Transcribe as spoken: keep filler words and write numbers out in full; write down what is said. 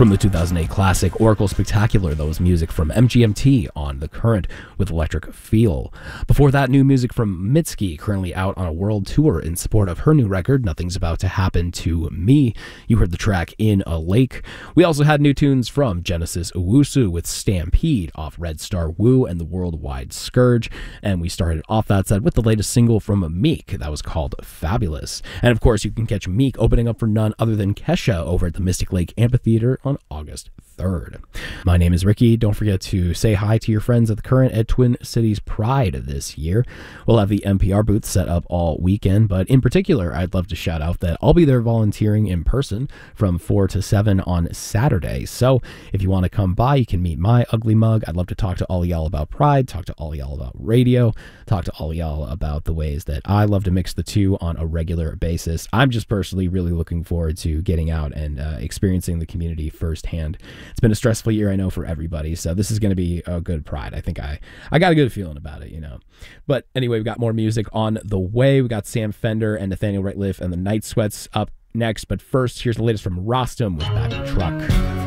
From the two thousand eight classic Oracle Spectacular, that was music from M G M T on The Current with Electric Feel. Before that, new music from Mitski, currently out on a world tour in support of her new record, Nothing's About to Happen to Me. You heard the track In a Lake. We also had new tunes from Genesis Owusu with Stampede off Red Star Woo and the Worldwide Scourge. And we started off that set with the latest single from Meek that was called Fabulous. And of course, you can catch Meek opening up for none other than Kesha over at the Mystic Lake Amphitheater on August third. My name is Ricky. Don't forget to say hi to your friends at The Current at Twin Cities Pride this year. We'll have the N P R booth set up all weekend, but in particular, I'd love to shout out that I'll be there volunteering in person from four to seven on Saturday. So if you want to come by, you can meet my ugly mug. I'd love to talk to all y'all about Pride, talk to all y'all about radio, talk to all y'all about the ways that I love to mix the two on a regular basis. I'm just personally really looking forward to getting out and uh, experiencing the community firsthand. It's been a stressful year, I know, for everybody, so this is going to be a good Pride. I think I, I got a good feeling about it, you know. But anyway, we've got more music on the way. We got Sam Fender and Nathaniel Rateliff and the Night Sweats up next, but first, here's the latest from Rostam with Back in Truck.